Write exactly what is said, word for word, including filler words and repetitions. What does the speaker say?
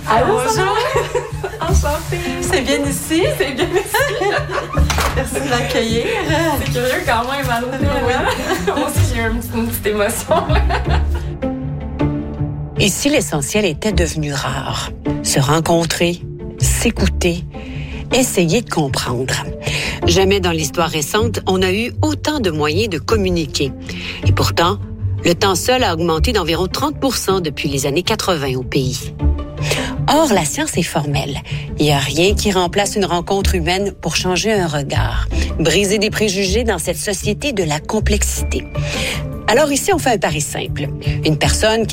Allô, bonjour. Enchantée. C'est bien ici? C'est bien ici. Merci de m'accueillir. C'est curieux quand même, Anne. Oui. Moi aussi, j'ai eu une petite, une petite émotion. Ici, l'essentiel était devenu rare. Se rencontrer, s'écouter, essayer de comprendre. Jamais dans l'histoire récente, on a eu autant de moyens de communiquer. Et pourtant, le temps seul a augmenté d'environ trente pour cent depuis les années quatre-vingt au pays. Or, la science est formelle. Il n'y a rien qui remplace une rencontre humaine pour changer un regard, briser des préjugés dans cette société de la complexité. Alors ici, on fait un pari simple. Une personne